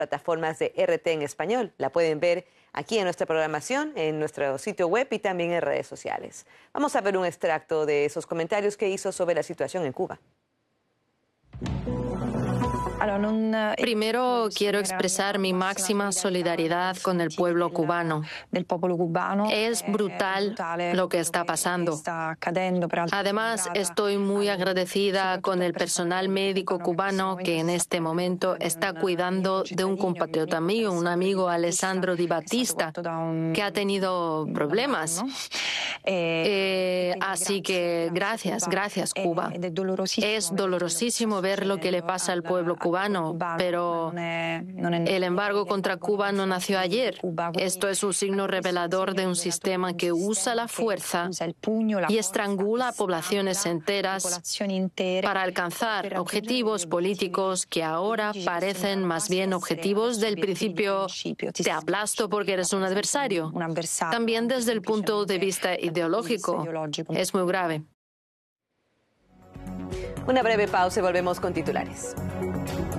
plataformas de RT en español. La pueden ver aquí en nuestra programación, en nuestro sitio web y también en redes sociales. Vamos a ver un extracto de esos comentarios que hizo sobre la situación en Cuba. Primero quiero expresar mi máxima solidaridad con el pueblo cubano. Es brutal lo que está pasando. Además, estoy muy agradecida con el personal médico cubano que en este momento está cuidando de un compatriota mío, un amigo, Alessandro Di Battista, que ha tenido problemas. Así que gracias, Cuba. Es dolorosísimo ver lo que le pasa al pueblo cubano, pero el embargo contra Cuba no nació ayer. Esto es un signo revelador de un sistema que usa la fuerza y estrangula a poblaciones enteras para alcanzar objetivos políticos que ahora parecen más bien objetivos del principio te aplasto porque eres un adversario. También desde el punto de vista ideológico es muy grave. Una breve pausa y volvemos con titulares.